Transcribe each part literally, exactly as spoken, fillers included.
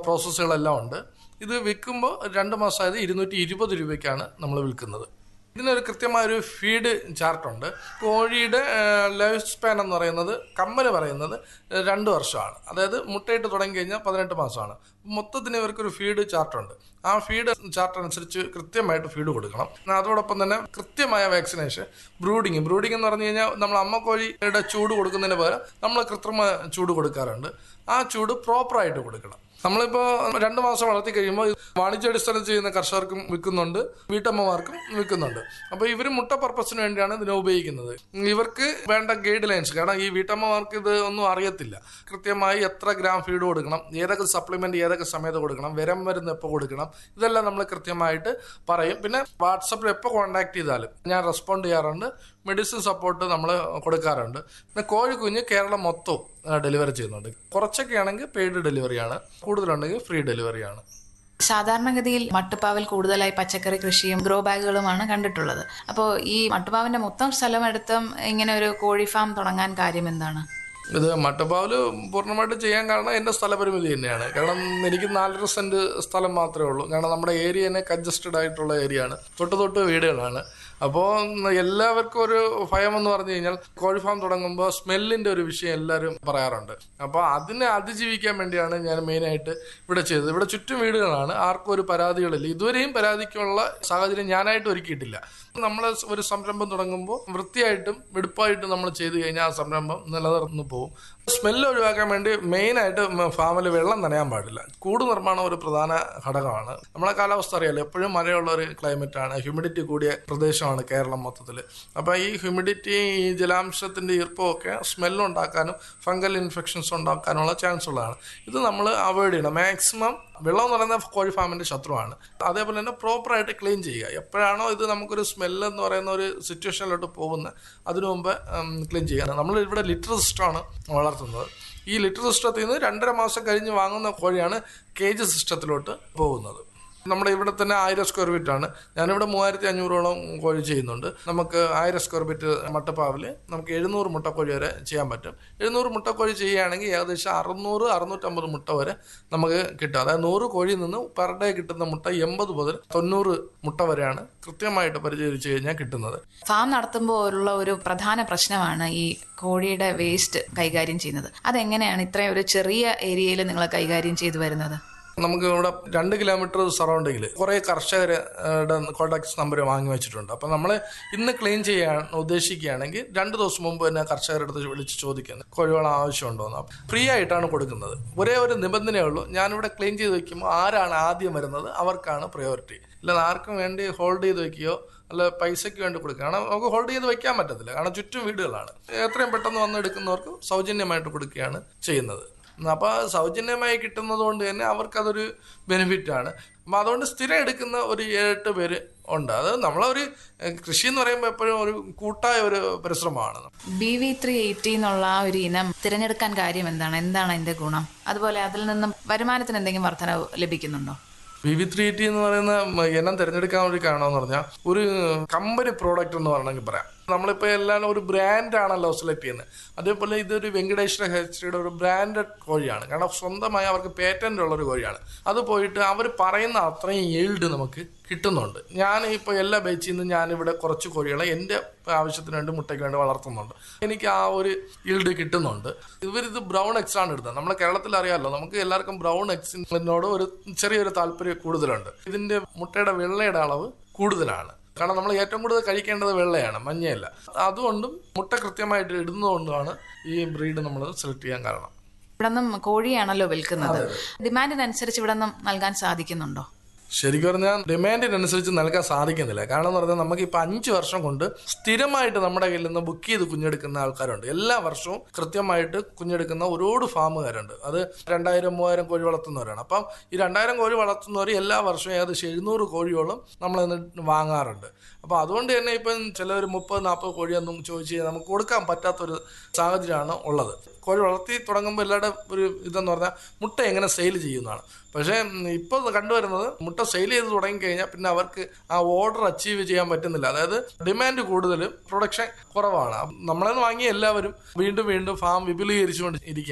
പ്രോസസ്സുകളെല്ലാം ഉണ്ട്. ഇത് വിൽക്കുമ്പോൾ രണ്ട് മാസമായത് ഇരുന്നൂറ്റി ഇരുപത് രൂപയ്ക്കാണ് നമ്മൾ വിൽക്കുന്നത്. ഇതിനൊരു കൃത്യമായൊരു ഫീഡ് ചാർട്ടുണ്ട്. കോഴിയുടെ ലൈഫ് സ്പാൻ എന്ന് പറയുന്നത് കമ്പനി പറയുന്നത് രണ്ട് വർഷമാണ്. അതായത് മുട്ടയിട്ട് തുടങ്ങി കഴിഞ്ഞാൽ പതിനെട്ട് മാസമാണ്. മൊത്തത്തിന് ഇവർക്കൊരു ഫീഡ് ചാർട്ടുണ്ട്. ആ ഫീഡ് ചാർട്ട് അനുസരിച്ച് കൃത്യമായിട്ട് ഫീഡ് കൊടുക്കണം. അതോടൊപ്പം തന്നെ കൃത്യമായ വാക്സിനേഷൻ, ബ്രൂഡിങ് ബ്രൂഡിങ് എന്ന് പറഞ്ഞു കഴിഞ്ഞാൽ നമ്മൾ അമ്മ കോഴിയുടെ ചൂട് കൊടുക്കുന്നതിന് പകരം നമ്മൾ കൃത്രിമ ചൂട് കൊടുക്കാറുണ്ട്. ആ ചൂട് പ്രോപ്പറായിട്ട് കൊടുക്കണം. നമ്മളിപ്പോൾ രണ്ട് മാസം വളർത്തി കഴിയുമ്പോൾ വാണിജ്യാടിസ്ഥാനത്തിൽ ചെയ്യുന്ന കർഷകർക്കും വിൽക്കുന്നുണ്ട്, വീട്ടമ്മമാർക്കും വിൽക്കുന്നുണ്ട്. അപ്പോൾ ഇവർ മുട്ട പർപ്പസിന് വേണ്ടിയാണ് ഇതിനെ ഉപയോഗിക്കുന്നത്. ഇവർക്ക് വേണ്ട ഗൈഡ് ലൈൻസ്, കാരണം ഈ വീട്ടമ്മമാർക്ക് ഇത് ഒന്നും അറിയത്തില്ല. കൃത്യമായി എത്ര ഗ്രാം ഫീഡ് കൊടുക്കണം, ഏതൊക്കെ സപ്ലിമെന്റ് ഏതൊക്കെ സമയത്ത് കൊടുക്കണം, വിരം മരുന്ന് എപ്പോൾ കൊടുക്കണം, ഇതെല്ലാം നമ്മൾ കൃത്യമായിട്ട് പറയും. പിന്നെ വാട്സപ്പിൽ എപ്പോൾ കോൺടാക്ട് ചെയ്താലും ഞാൻ റെസ്പോണ്ട് ചെയ്യാറുണ്ട്. മെഡിസിൻ സപ്പോർട്ട് നമ്മൾ കൊടുക്കാറുണ്ട്. പിന്നെ കോഴിക്കുഞ്ഞ് കേരളം മൊത്തവും ഡെലിവറി ചെയ്യുന്നുണ്ട്. കുറച്ചൊക്കെ ആണെങ്കിൽ പെയ്ഡ് ഡെലിവറിയാണ്, കൂടുതലുണ്ടെങ്കിൽ ഫ്രീ ഡെലിവറിയാണ്. സാധാരണഗതിയിൽ മട്ടുപ്പാവിൽ കൂടുതലായി പച്ചക്കറി കൃഷിയും ഗ്രോ ബാഗുകളുമാണ് കണ്ടിട്ടുള്ളത്. അപ്പോൾ ഈ മട്ടുപ്പാവിന്റെ മൊത്തം സ്ഥലം എടുത്തും ഇങ്ങനെ ഒരു കോഴി ഫാം തുടങ്ങാൻ കാര്യം എന്താണ്? ഇത് മട്ടുപ്പാവിൽ പൂർണ്ണമായിട്ട് ചെയ്യാൻ കാരണം എൻ്റെ സ്ഥലപരിമിതി തന്നെയാണ്. കാരണം എനിക്ക് നാലര സെന്റ് സ്ഥലം മാത്രമേ ഉള്ളൂ. കാരണം നമ്മുടെ ഏരിയ തന്നെ കൺജസ്റ്റഡ് ആയിട്ടുള്ള ഏരിയ ആണ്, തൊട്ട് തൊട്ട് വീടുകളാണ്. അപ്പോൾ എല്ലാവർക്കും ഒരു ഭയം എന്ന് പറഞ്ഞു കഴിഞ്ഞാൽ കോഴി ഫാം തുടങ്ങുമ്പോൾ സ്മെല്ലിൻ്റെ ഒരു വിഷയം എല്ലാവരും പറയാറുണ്ട്. അപ്പോൾ അതിനെ അതിജീവിക്കാൻ വേണ്ടിയാണ് ഞാൻ മെയിനായിട്ട് ഇവിടെ ചെയ്തത്. ഇവിടെ ചുറ്റും വീടുകളാണ്, ആർക്കും ഒരു പരാതികളില്ല. ഇതുവരെയും പരാതിക്കുള്ള സാഹചര്യം ഞാനായിട്ട് ഒരുക്കിയിട്ടില്ല. നമ്മൾ ഒരു സംരംഭം തുടങ്ങുമ്പോൾ വൃത്തിയായിട്ടും വെടുപ്പായിട്ടും നമ്മൾ ചെയ്തു കഴിഞ്ഞാൽ ആ സംരംഭം നിലനിർന്നു പോകും. സ്മെല്ല് ഒഴിവാക്കാൻ വേണ്ടി മെയിനായിട്ട് ഫാമിൽ വെള്ളം നനയാൻ പാടില്ല. കൂട് നിർമ്മാണം ഒരു പ്രധാന ഘടകമാണ്. നമ്മളെ കാലാവസ്ഥ അറിയാലോ, എപ്പോഴും മഴയുള്ള ഒരു ക്ലൈമറ്റാണ്, ഹ്യൂമിഡിറ്റി കൂടിയ പ്രദേശമാണ് കേരളം മൊത്തത്തിൽ. അപ്പോൾ ഈ ഹ്യൂമിഡിറ്റി, ഈ ജലാംശത്തിൻ്റെ ഈർപ്പമൊക്കെ സ്മെല്ലുണ്ടാക്കാനും ഫംഗൽ ഇൻഫെക്ഷൻസ് ഉണ്ടാക്കാനുള്ള ചാൻസ് ഉള്ളതാണ്. ഇത് നമ്മൾ അവോയ്ഡ് ചെയ്യണം. മാക്സിമം വെള്ളം എന്ന് പറയുന്ന കോഴി ഫാമിൻ്റെ ശത്രുവാണ്. അതേപോലെ തന്നെ പ്രോപ്പറായിട്ട് ക്ലീൻ ചെയ്യുക. എപ്പോഴാണോ ഇത് നമുക്കൊരു സ്മെല്ല് എന്ന് പറയുന്ന ഒരു സിറ്റുവേഷനിലോട്ട് പോകുന്നത് അതിനു മുമ്പ് ക്ലീൻ ചെയ്യുക. നമ്മൾ ഇവിടെ ലിറ്റർ സിസ്റ്റമാണ് വളർത്തുന്നത്. ഈ ലിറ്റർ സിസ്റ്റത്തിൽ നിന്ന് രണ്ടര മാസം കഴിഞ്ഞ് വാങ്ങുന്ന കോഴിയാണ് കേജ് സിസ്റ്റത്തിലോട്ട് പോകുന്നത്. നമ്മുടെ ഇവിടെ തന്നെ ആയിരം സ്ക്വയർ ഫീറ്റ് ആണ്. ഞാനിവിടെ മൂവായിരത്തി അഞ്ഞൂറോളം കോഴി ചെയ്യുന്നുണ്ട്. നമുക്ക് ആയിരം സ്ക്വയർ ഫീറ്റ് മട്ടപ്പാവിൽ നമുക്ക് എഴുന്നൂറ് മുട്ടക്കോഴി വരെ ചെയ്യാൻ പറ്റും. എഴുന്നൂറ് മുട്ടക്കോഴി ചെയ്യുകയാണെങ്കിൽ ഏകദേശം അറുന്നൂറ് അറുന്നൂറ്റമ്പത് മുട്ട വരെ നമുക്ക് കിട്ടും. അതായത് നൂറ് കോഴിയിൽ നിന്ന് പെർ ഡേ കിട്ടുന്ന മുട്ട എൺപത് മുതൽ തൊണ്ണൂറ് മുട്ട വരെയാണ് കൃത്യമായിട്ട് പരിചരിച്ചു കഴിഞ്ഞാൽ കിട്ടുന്നത്. ഫാം നടത്തുമ്പോൾ ഉള്ള ഒരു പ്രധാന പ്രശ്നമാണ് ഈ കോഴിയുടെ വേസ്റ്റ് കൈകാര്യം ചെയ്യുന്നത്. അതെങ്ങനെയാണ് ഇത്രയും ഒരു ചെറിയ ഏരിയയിൽ നിങ്ങൾ കൈകാര്യം ചെയ്തു വരുന്നത്? നമുക്ക് ഇവിടെ രണ്ട് കിലോമീറ്റർ സറൗണ്ടിങ്ങിൽ കുറേ കർഷകരുടെ കോൺടാക്ട് നമ്പർ വാങ്ങി വെച്ചിട്ടുണ്ട്. അപ്പം നമ്മൾ ഇന്ന് ക്ലീൻ ചെയ്യാൻ ഉദ്ദേശിക്കുകയാണെങ്കിൽ രണ്ട് ദിവസം മുമ്പ് തന്നെ കർഷകരുടെ അടുത്ത് വിളിച്ച് ചോദിക്കുന്നത് കോഴിവളം ആവശ്യമുണ്ടോ എന്ന്. ഫ്രീ ആയിട്ടാണ് കൊടുക്കുന്നത്. ഒരേ ഒരു നിബന്ധനയേ ഉള്ളൂ, ഞാനിവിടെ ക്ലീൻ ചെയ്ത് വയ്ക്കുമ്പോൾ ആരാണ് ആദ്യം വരുന്നത് അവർക്കാണ് പ്രയോറിറ്റി. അല്ലാതെ ആർക്കും വേണ്ടി ഹോൾഡ് ചെയ്ത് വയ്ക്കുകയോ അല്ല പൈസയ്ക്ക് വേണ്ടി കൊടുക്കുക. കാരണം നമുക്ക് ഹോൾഡ് ചെയ്ത് വയ്ക്കാൻ പറ്റത്തില്ല, കാരണം ചുറ്റും വീടുകളാണ്. എത്രയും പെട്ടെന്ന് വന്ന് എടുക്കുന്നവർക്ക് സൗജന്യമായിട്ട് കൊടുക്കുകയാണ് ചെയ്യുന്നത്. അപ്പോൾ സൗജന്യമായി കിട്ടുന്നത് കൊണ്ട് തന്നെ അവർക്കതൊരു ബെനിഫിറ്റാണ്. അപ്പം അതുകൊണ്ട് സ്ഥിരം എടുക്കുന്ന ഒരു ഏഴെട്ട് പേര് ഉണ്ട്. അത് നമ്മളൊരു കൃഷി എന്ന് പറയുമ്പോൾ എപ്പോഴും ഒരു കൂട്ടായ ഒരു പരിശ്രമമാണ്. ബി വി ത്രീ എയ്റ്റി എന്നുള്ള ആ ഒരു ഇനം തിരഞ്ഞെടുക്കാൻ കാര്യം എന്താണ്? എന്താണ് അതിൻ്റെ ഗുണം? അതുപോലെ അതിൽ നിന്നും വരുമാനത്തിന് എന്തെങ്കിലും വർധനവ് ലഭിക്കുന്നുണ്ടോ? ബി വി ത്രീ എയ്റ്റി എന്ന് പറയുന്ന ഇനം തിരഞ്ഞെടുക്കാൻ ഒരു കാരണമെന്ന് പറഞ്ഞാൽ ഒരു കമ്പനി പ്രോഡക്റ്റ് എന്ന് പറയണമെങ്കിൽ പറയാം. നമ്മളിപ്പോൾ എല്ലാം ഒരു ബ്രാൻഡാണല്ലോ സെലക്ട് ചെയ്യുന്നത്. അതേപോലെ ഇതൊരു വെങ്കടേശ്വര ഹെച്ചറിയുടെ ഒരു ബ്രാൻഡഡ് കോഴിയാണ്. കാരണം സ്വന്തമായി അവർക്ക് പേറ്റൻ്റ് ഉള്ളൊരു കോഴിയാണ്. അത് പോയിട്ട് അവർ പറയുന്ന അത്രയും ഈൽഡ് നമുക്ക് കിട്ടുന്നുണ്ട്. ഞാൻ ഇപ്പോൾ എല്ലാ ബാച്ചിൽ നിന്നും ഞാനിവിടെ കുറച്ച് കോഴികളെ എൻ്റെ ആവശ്യത്തിന് വേണ്ടി മുട്ടയ്ക്ക് വേണ്ടി വളർത്തുന്നുണ്ട്. എനിക്ക് ആ ഒരു ഈൽഡ് കിട്ടുന്നുണ്ട്. ഇവരിത് ബ്രൗൺ എക്സ് ആണ് എടുത്തത്. നമ്മളെ കേരളത്തിൽ അറിയാമല്ലോ, നമുക്ക് എല്ലാവർക്കും ബ്രൗൺ എക്സിനോട് ഒരു ചെറിയൊരു താല്പര്യം കൂടുതലുണ്ട്. ഇതിൻ്റെ മുട്ടയുടെ വെള്ളയുടെ അളവ് കൂടുതലാണ്. കാരണം നമ്മൾ ഏറ്റവും കൂടുതൽ കഴിക്കേണ്ടത് വെള്ളയാണ്, മഞ്ഞയല്ല. അതുകൊണ്ടും മുട്ട കൃത്യമായിട്ട് ഇടുന്നതുകൊണ്ടാണ് ഈ ബ്രീഡ് നമ്മൾ സെലക്ട് ചെയ്യാൻ കാരണം. ഇവിടെ നിന്നും കോഴിയാണല്ലോ വിൽക്കുന്നത്. ഡിമാൻഡിനനുസരിച്ച് ഇവിടെ നിന്നും നൽകാൻ സാധിക്കുന്നുണ്ടോ? ശരിക്കും പറഞ്ഞാൽ ഡിമാൻഡിനനുസരിച്ച് നൽകാൻ സാധിക്കുന്നില്ല. കാരണം എന്ന് പറഞ്ഞാൽ നമുക്കിപ്പോൾ അഞ്ച് വർഷം കൊണ്ട് സ്ഥിരമായിട്ട് നമ്മുടെ കയ്യിൽ നിന്ന് ബുക്ക് ചെയ്ത് കുഞ്ഞെടുക്കുന്ന ആൾക്കാരുണ്ട്. എല്ലാ വർഷവും കൃത്യമായിട്ട് കുഞ്ഞെടുക്കുന്ന ഒരുപാട് ഫാമുകാരുണ്ട്. അത് രണ്ടായിരം മൂവായിരം കോഴി വളർത്തുന്നവരാണ്. അപ്പം ഈ രണ്ടായിരം കോഴി വളർത്തുന്നവർ എല്ലാ വർഷവും ഏകദേശം എഴുന്നൂറ് കോഴിയോളം നമ്മളിന്ന് വാങ്ങാറുണ്ട്. അപ്പോൾ അതുകൊണ്ട് തന്നെ ഇപ്പം ചിലർ മുപ്പത് നാൽപ്പത് കോഴിയൊന്നും ചോദിച്ച് കഴിഞ്ഞാൽ നമുക്ക് കൊടുക്കാൻ പറ്റാത്തൊരു സാഹചര്യമാണ് ഉള്ളത്. കോഴി വളർത്തി തുടങ്ങുമ്പോൾ എല്ലാവരുടെ ഒരു ഇതെന്ന് പറഞ്ഞാൽ മുട്ട എങ്ങനെ സെയിൽ ചെയ്യുന്നതാണ്. പക്ഷേ ഇപ്പോൾ കണ്ടുവരുന്നത് മുട്ട സെയിൽ ചെയ്ത് തുടങ്ങിക്കഴിഞ്ഞാൽ പിന്നെ അവർക്ക് ആ ഓർഡർ അച്ചീവ് ചെയ്യാൻ പറ്റുന്നില്ല. അതായത് ഡിമാൻഡ് കൂടുതലും പ്രൊഡക്ഷൻ കുറവാണ്. നമ്മളെന്ന് വാങ്ങിയ എല്ലാവരും വീണ്ടും വീണ്ടും ഫാം വിപുലീകരിച്ചുകൊണ്ട് ഇരിക്കുകയാണ്.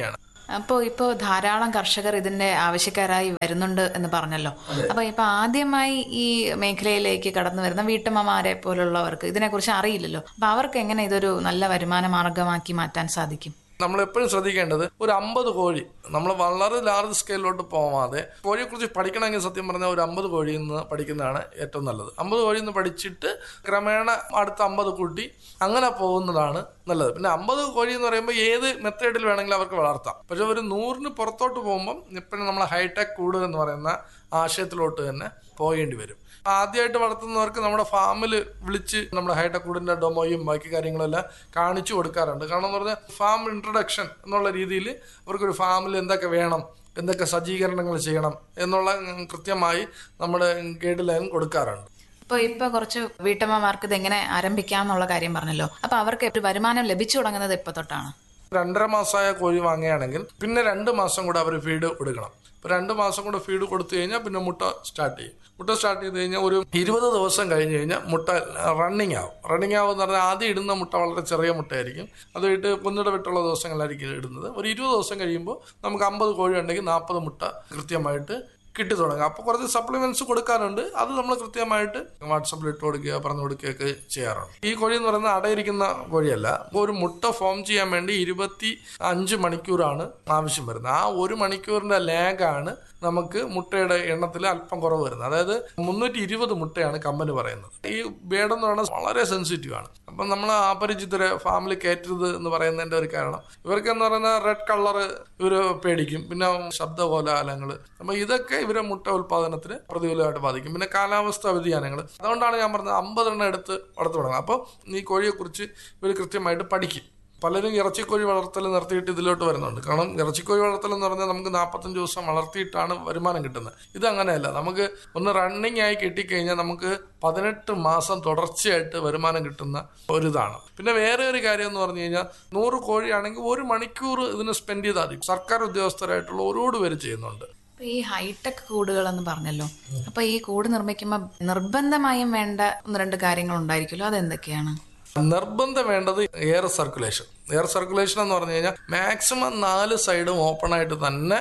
അപ്പോൾ ഇപ്പോൾ ധാരാളം കർഷകർ ഇതിന്റെ ആവശ്യക്കാരായി വരുന്നുണ്ട് എന്ന് പറഞ്ഞല്ലോ. അപ്പൊ ഇപ്പൊ ആദ്യമായി ഈ മേഖലയിലേക്ക് കടന്നു വരുന്ന വീട്ടമ്മമാരെ പോലുള്ളവർക്ക് ഇതിനെക്കുറിച്ച് അറിയില്ലല്ലോ. അപ്പൊ അവർക്ക് എങ്ങനെ ഇതൊരു നല്ല വരുമാന മാർഗമാക്കി മാറ്റാൻ സാധിക്കും? നമ്മൾ എപ്പോഴും ശ്രദ്ധിക്കേണ്ടത് ഒരു അമ്പത് കോഴി, നമ്മൾ വളരെ ലാർജ് സ്കെയിലോട്ട് പോവാതെ കോഴിയെക്കുറിച്ച് പഠിക്കണമെങ്കിൽ സത്യം പറഞ്ഞാൽ ഒരു അമ്പത് കോഴിയിൽ നിന്ന് പഠിക്കുന്നതാണ് ഏറ്റവും നല്ലത്. അമ്പത് കോഴിയിൽ നിന്ന് പഠിച്ചിട്ട് ക്രമേണ അടുത്ത അമ്പത് കൂട്ടി അങ്ങനെ പോകുന്നതാണ് നല്ലത്. പിന്നെ അമ്പത് കോഴി എന്ന് പറയുമ്പോൾ ഏത് മെത്തേഡിൽ വേണമെങ്കിലും അവർക്ക് വളർത്താം. പക്ഷെ ഒരു നൂറിന് പുറത്തോട്ട് പോകുമ്പം ഇപ്പോഴും നമ്മൾ ഹൈടെക് കൂട് എന്ന് പറയുന്ന ആശയത്തിലോട്ട് തന്നെ പോകേണ്ടി വരും. ആദ്യമായിട്ട് വളർത്തുന്നവർക്ക് നമ്മുടെ ഫാമിൽ വിളിച്ച് നമ്മുടെ ഹൈടെക് കൂടിന്റെ ഡൊമോയും ബാക്കി കാര്യങ്ങളെല്ലാം കാണിച്ചു കൊടുക്കാറുണ്ട്. കാരണം എന്ന് പറഞ്ഞാൽ ഫാം ഇൻട്രൊഡക്ഷൻ എന്നുള്ള രീതിയിൽ അവർക്കൊരു ഫാമിൽ എന്തൊക്കെ വേണം, എന്തൊക്കെ സജ്ജീകരണങ്ങൾ ചെയ്യണം എന്നുള്ള കൃത്യമായി നമ്മുടെ ഗൈഡ് ലൈൻ കൊടുക്കാറുണ്ട്. ഇപ്പൊ ഇപ്പൊ കുറച്ച് വീട്ടമ്മമാർക്ക് ഇത് എങ്ങനെ ആരംഭിക്കാം എന്നുള്ള കാര്യം പറഞ്ഞല്ലോ. അപ്പൊ അവർക്ക് ഒരു വരുമാനം ലഭിച്ചു തുടങ്ങുന്നത് ഇപ്പൊ തൊട്ടാണ്. രണ്ടര മാസമായ കോഴി വാങ്ങുകയാണെങ്കിൽ പിന്നെ രണ്ട് മാസം കൂടെ അവർ ഫീഡ് കൊടുക്കണം. ഇപ്പൊ രണ്ട് മാസം കൂടെ ഫീഡ് കൊടുത്തു കഴിഞ്ഞാൽ പിന്നെ മുട്ട സ്റ്റാർട്ട് ചെയ്യും. മുട്ട സ്റ്റാർട്ട് ചെയ്ത് കഴിഞ്ഞാൽ ഒരു ഇരുപത് ദിവസം കഴിഞ്ഞ് കഴിഞ്ഞാൽ മുട്ട റണ്ണിങ് ആവും. റണ്ണിങ് ആവും എന്ന് പറഞ്ഞാൽ ആദ്യം ഇടുന്ന മുട്ട വളരെ ചെറിയ മുട്ടയായിരിക്കും. അത് ഇട്ട് കുഞ്ഞിട വിട്ടുള്ള ദിവസങ്ങളായിരിക്കും ഇടുന്നത്. ഒരു ഇരുപത് ദിവസം കഴിയുമ്പോൾ നമുക്ക് അമ്പത് കോഴി ഉണ്ടെങ്കിൽ നാൽപ്പത് മുട്ട കൃത്യമായിട്ട് കിട്ടി തുടങ്ങും. അപ്പോൾ കുറച്ച് സപ്ലിമെന്റ്സ് കൊടുക്കാറുണ്ട്. അത് നമ്മൾ കൃത്യമായിട്ട് വാട്സപ്പിൽ ഇട്ട് കൊടുക്കുക, പറഞ്ഞു കൊടുക്കുകയൊക്കെ ചെയ്യാറുണ്ട്. ഈ കോഴി എന്ന് പറയുന്നത് അടയിരിക്കുന്ന കോഴിയല്ല. ഒരു മുട്ട ഫോം ചെയ്യാൻ വേണ്ടി ഇരുപത്തി അഞ്ച് മണിക്കൂറാണ് ആവശ്യം വരുന്നത്. ആ ഒരു മണിക്കൂറിന്റെ ലാഗാണ് നമുക്ക് മുട്ടയുടെ എണ്ണത്തിൽ അല്പം കുറവ് വരുന്നത്. അതായത് മുന്നൂറ്റി ഇരുപത് മുട്ടയാണ് കമ്പനി പറയുന്നത്. ഈ ബേഡ് എന്ന് പറയുന്നത് വളരെ സെൻസിറ്റീവ് ആണ്. അപ്പം നമ്മൾ അപരിചിതരെ ഫാമിലി കയറ്റരുത് എന്ന് പറയുന്നതിന്റെ ഒരു കാരണം ഇവർക്ക് എന്ന് പറയുന്ന റെഡ് കളറ് ഇവര് പേടിക്കും. പിന്നെ ശബ്ദ കോലാഹലങ്ങൾ, അപ്പൊ ഇതൊക്കെ ഇവരെ മുട്ട ഉൽപാദനത്തിന് പ്രതികൂലമായിട്ട് ബാധിക്കും. പിന്നെ കാലാവസ്ഥ വ്യതിയാനങ്ങൾ. അതുകൊണ്ടാണ് ഞാൻ പറഞ്ഞത് അമ്പതെണ്ണം എടുത്ത് വളർത്തു തുടങ്ങും. അപ്പോൾ ഈ കോഴിയെ കുറിച്ച് ഇവർ കൃത്യമായിട്ട് പഠിക്കും. പലരും ഇറച്ചിക്കോഴി വളർത്തൽ നിർത്തിയിട്ട് ഇതിലോട്ട് വരുന്നുണ്ട്. കാരണം ഇറച്ചിക്കോഴി വളർത്തൽ എന്ന് പറഞ്ഞാൽ നമുക്ക് നാൽപ്പത്തഞ്ച് ദിവസം വളർത്തിയിട്ടാണ് വരുമാനം കിട്ടുന്നത്. ഇത് അങ്ങനെയല്ല. നമുക്ക് ഒന്ന് റണ്ണിങ് ആയി കിട്ടിക്കഴിഞ്ഞാൽ നമുക്ക് പതിനെട്ട് മാസം തുടർച്ചയായിട്ട് വരുമാനം കിട്ടുന്ന ഒരിതാണ്. പിന്നെ വേറെ ഒരു കാര്യം എന്ന് പറഞ്ഞു കഴിഞ്ഞാൽ നൂറ് കോഴിയാണെങ്കിൽ ഒരു മണിക്കൂർ ഇതിന് സ്പെൻഡ് ചെയ്താൽ മതി. സർക്കാർ ഉദ്യോഗസ്ഥരായിട്ടുള്ള ഒരുപാട് പേര് ചെയ്യുന്നുണ്ട്. ഈ ഹൈടെക് കൂടുകൾ എന്ന് പറഞ്ഞല്ലോ. അപ്പൊ ഈ കൂട് നിർമ്മിക്കുമ്പോൾ നിർബന്ധമായും വേണ്ട ഒന്ന് രണ്ട് കാര്യങ്ങൾ ഉണ്ടായിരിക്കുമല്ലോ, അതെന്തൊക്കെയാണ്? നിർബന്ധം വേണ്ടത് എയർ സർക്കുലേഷൻ. എയർ സർക്കുലേഷൻ എന്ന് പറഞ്ഞു കഴിഞ്ഞാൽ മാക്സിമം നാല് സൈഡും ഓപ്പൺ ആയിട്ട് തന്നെ.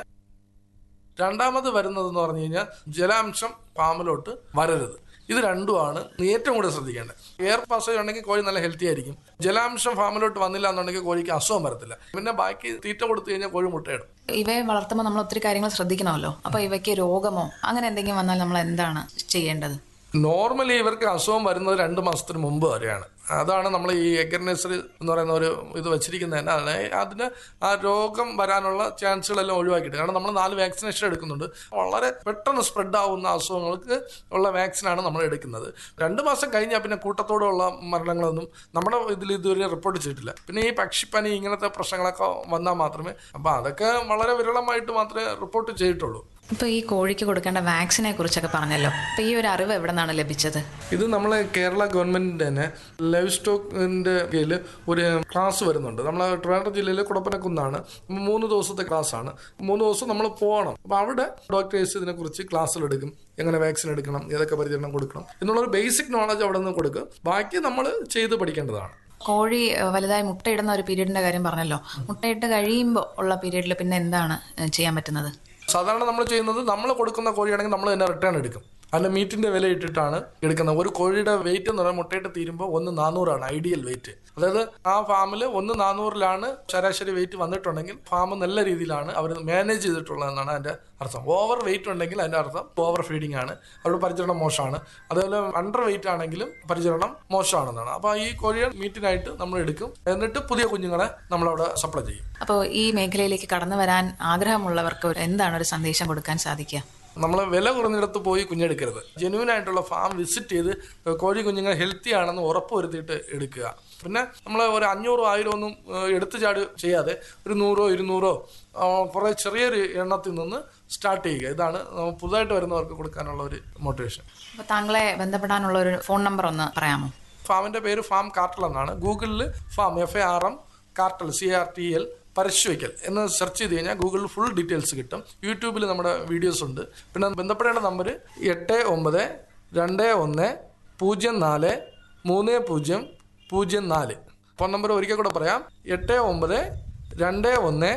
രണ്ടാമത് വരുന്നത് എന്ന് പറഞ്ഞു കഴിഞ്ഞാൽ ജലാംശം ഫാമിലോട്ട് വരരുത്. ഇത് രണ്ടുമാണ് ഏറ്റവും കൂടുതൽ ശ്രദ്ധിക്കേണ്ടത്. എയർ പാസേജ് ഉണ്ടെങ്കിൽ കോഴി നല്ല ഹെൽത്തി ആയിരിക്കും. ജലാംശം ഫാമിലോട്ട് വന്നില്ല എന്നുണ്ടെങ്കിൽ കോഴിക്ക് അസുഖം വരത്തില്ല. പിന്നെ ബാക്കി തീറ്റ കൊടുത്തു കഴിഞ്ഞാൽ കോഴി മുട്ടയിടും. ഇവയെ വളർത്തുമ്പോൾ നമ്മൾ ഒത്തിരി കാര്യങ്ങൾ ശ്രദ്ധിക്കണമല്ലോ. അപ്പൊ ഇവയ്ക്ക് രോഗമോ അങ്ങനെ എന്തെങ്കിലും വന്നാൽ നമ്മൾ എന്താണ് ചെയ്യേണ്ടത്? നോർമലി ഇവർക്ക് അസുഖം വരുന്നത് രണ്ട് മാസത്തിന് മുമ്പ് വരെയാണ്. അതാണ് നമ്മൾ ഈ എഗ് നഴ്സറി എന്ന് പറയുന്ന ഒരു ഇത് വെച്ചിരിക്കുന്നത് തന്നെ. അതിന് അതിന് ആ രോഗം വരാനുള്ള ചാൻസുകളെല്ലാം ഒഴിവാക്കിയിട്ട്, കാരണം നമ്മൾ നാല് വാക്സിനേഷൻ എടുക്കുന്നുണ്ട്. വളരെ പെട്ടെന്ന് സ്പ്രെഡ് ആവുന്ന അസുഖങ്ങൾക്ക് ഉള്ള വാക്സിനാണ് നമ്മൾ എടുക്കുന്നത്. രണ്ട് മാസം കഴിഞ്ഞാൽ പിന്നെ കൂട്ടത്തോടുള്ള മരണങ്ങളൊന്നും നമ്മുടെ ഇതിൽ ഇതുവരെ റിപ്പോർട്ട് ചെയ്തിട്ടില്ല. പിന്നെ ഈ പക്ഷിപ്പനി ഇങ്ങനത്തെ പ്രശ്നങ്ങളൊക്കെ വന്നാൽ മാത്രമേ, അപ്പം അതൊക്കെ വളരെ വിരളമായിട്ട് മാത്രമേ റിപ്പോർട്ട് ചെയ്തിട്ടുള്ളൂ. ഇപ്പൊ ഈ കോഴിക്ക് കൊടുക്കേണ്ട വാക്സിനെ കുറിച്ചൊക്കെ പറഞ്ഞല്ലോ. അപ്പൊ ഈ ഒരു അറിവ് എവിടെ നിന്നാണ് ലഭിച്ചത്? ഇത് നമ്മളെ കേരള ഗവൺമെന്റിന്റെ തന്നെ ലൈവ് സ്റ്റോക്കിന്റെ കീഴിൽ ഒരു ക്ലാസ് വരുന്നുണ്ട്. നമ്മളെ ട്രിവാൻഡ്രം ജില്ലയിലെ കുടപ്പനക്കുന്നാണ്. മൂന്ന് ദിവസത്തെ ക്ലാസ് ആണ്. മൂന്ന് ദിവസം നമ്മൾ പോകണം. അപ്പൊ അവിടെ ഡോക്ടേഴ്സ് ഇതിനെ കുറിച്ച് ക്ലാസ്സിൽ എടുക്കും. എങ്ങനെ വാക്സിൻ എടുക്കണം, ഏതൊക്കെ പരിചരണം കൊടുക്കണം എന്നുള്ളൊരു ബേസിക് നോളജ് അവിടെ നിന്ന് കൊടുക്കും. ബാക്കി നമ്മൾ ചെയ്ത് പഠിക്കേണ്ടതാണ്. കോഴി വലുതായി മുട്ടയിടുന്ന ഒരു പീരീഡിന്റെ കാര്യം പറഞ്ഞല്ലോ. മുട്ടയിട്ട് കഴിയുമ്പോൾ ഉള്ള പീരീഡിൽ പിന്നെ എന്താണ് ചെയ്യാൻ പറ്റുന്നത്? സാധാരണ നമ്മൾ ചെയ്യുന്നത്, നമ്മൾ കൊടുക്കുന്ന കോഴിയാണെങ്കിൽ നമ്മൾ തന്നെ റിട്ടേൺ എടുക്കും. അതിന്റെ മീറ്റിന്റെ വില ഇട്ടിട്ടാണ് എടുക്കുന്നത്. ഒരു കോഴിയുടെ വെയിറ്റ് എന്ന് പറയുന്നത് മുട്ടയിട്ട് തീരുമ്പോൾ ഒന്ന് നാനൂറാണ് ഐഡിയൽ വെയിറ്റ്. അതായത് ആ ഫാമിൽ ഒന്ന് നാനൂറിലാണ് ശരാശരി വെയിറ്റ് വന്നിട്ടുണ്ടെങ്കിൽ ഫാം നല്ല രീതിയിലാണ് അവർ മാനേജ് ചെയ്തിട്ടുള്ളതെന്നാണ് അതിന്റെ അർത്ഥം. ഓവർ വെയിറ്റ് ഉണ്ടെങ്കിൽ അതിന്റെ അർത്ഥം ഓവർ ഫീഡിംഗ് ആണ്, അവരുടെ പരിചരണം മോശമാണ്. അതുപോലെ അണ്ടർ വെയിറ്റ് ആണെങ്കിലും പരിചരണം മോശമാണെന്നാണ്. അപ്പൊ ഈ കോഴിയെ മീറ്റിനായിട്ട് നമ്മൾ എടുക്കും. എന്നിട്ട് പുതിയ കുഞ്ഞുങ്ങളെ നമ്മളവിടെ സപ്ലൈ ചെയ്യും. അപ്പോൾ ഈ മേഖലയിലേക്ക് കടന്നു വരാൻ ആഗ്രഹമുള്ളവർക്ക് എന്താണ് ഒരു സന്ദേശം കൊടുക്കാൻ സാധിക്കുക? നമ്മൾ വില കുറഞ്ഞിടത്ത് പോയി കുഞ്ഞെടുക്കരുത്. ജെന്യൂൻ ആയിട്ടുള്ള ഫാം വിസിറ്റ് ചെയ്ത് കോഴി കുഞ്ഞുങ്ങൾ ഹെൽത്തി ആണെന്ന് ഉറപ്പ് വരുത്തിയിട്ട് എടുക്കുക. പിന്നെ നമ്മൾ ഒരു അഞ്ഞൂറോ ആയിരം ഒന്നും എടുത്തു ചാടി ചെയ്യാതെ ഒരു നൂറോ ഇരുന്നൂറോ കുറേ ചെറിയൊരു എണ്ണത്തിൽ നിന്ന് സ്റ്റാർട്ട് ചെയ്യുക. ഇതാണ് പുതുതായിട്ട് വരുന്നവർക്ക് കൊടുക്കാനുള്ള ഒരു മോട്ടിവേഷൻ. അപ്പോൾ താങ്കളെ ബന്ധപ്പെടാനുള്ള ഒരു ഫോൺ നമ്പർ ഒന്ന് പറയാമോ? ഫാമിന്റെ പേര് ഫാം കാർട്ടൽ എന്നാണ്. ഗൂഗിളിൽ farm F A R M cartel C R T L Parassuvaikkal എന്ന് സെർച്ച് ചെയ്ത് കഴിഞ്ഞാൽ ഗൂഗിളിൽ ഫുൾ ഡീറ്റെയിൽസ് കിട്ടും. യൂട്യൂബിൽ നമ്മുടെ വീഡിയോസ് ഉണ്ട്. പിന്നെ ബന്ധപ്പെടേണ്ട നമ്പർ എട്ട് ഒമ്പത് രണ്ട് ഒന്ന് പൂജ്യം നാല് മൂന്ന് പൂജ്യം പൂജ്യം നാല്. ഫോൺ നമ്പർ ഒരിക്കൽ കൂടെ പറയാം. എട്ട് ഒമ്പത് രണ്ട് ഒന്ന്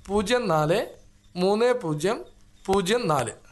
പൂജ്യം നാല് മൂന്ന് പൂജ്യം പൂജ്യം നാല്.